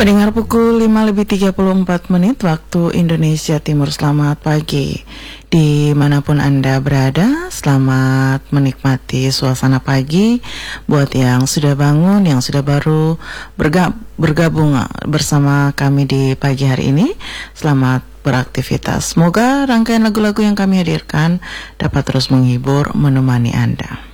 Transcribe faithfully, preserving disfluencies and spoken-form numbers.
Pendengar pukul lima lebih tiga puluh empat menit waktu Indonesia Timur. Selamat pagi dimanapun Anda berada. Selamat menikmati suasana pagi. Buat yang sudah bangun, yang sudah baru berga- bergabung bersama kami di pagi hari ini, selamat beraktivitas. Semoga rangkaian lagu-lagu yang kami hadirkan dapat terus menghibur, menemani Anda.